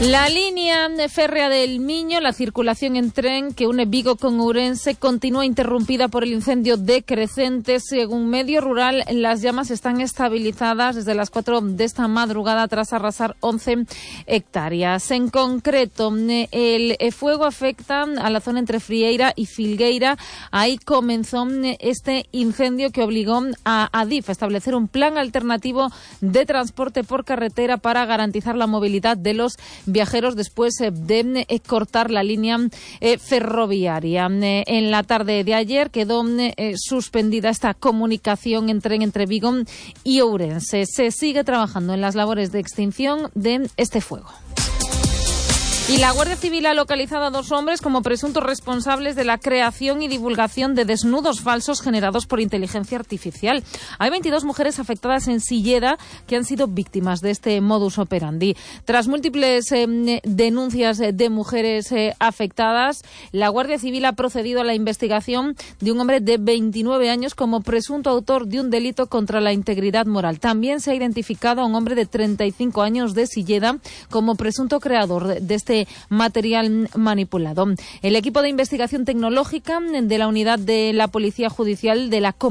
La línea férrea del Miño, la circulación en tren que une Vigo con Ourense, continúa interrumpida por el incendio de Crecentes. Según Medio Rural, las llamas están estabilizadas desde las 4 de esta madrugada tras arrasar 11 hectáreas. En concreto, el fuego afecta a la zona entre Frieira y Filgueira. Ahí comenzó este incendio que obligó a Adif a establecer un plan alternativo de transporte por carretera para garantizar la movilidad de los viajeros después de cortar la línea ferroviaria. En la tarde de ayer quedó suspendida esta comunicación en tren entre Vigo y Ourense. Se sigue trabajando en las labores de extinción de este fuego. Y la Guardia Civil ha localizado a 2 hombres como presuntos responsables de la creación y divulgación de desnudos falsos generados por inteligencia artificial. Hay 22 mujeres afectadas en Silleda que han sido víctimas de este modus operandi. Tras múltiples denuncias de mujeres afectadas, la Guardia Civil ha procedido a la investigación de un hombre de 29 años como presunto autor de un delito contra la integridad moral. También se ha identificado a un hombre de 35 años de Silleda como presunto creador de este material manipulado. El equipo de investigación tecnológica de la unidad de la Policía Judicial de la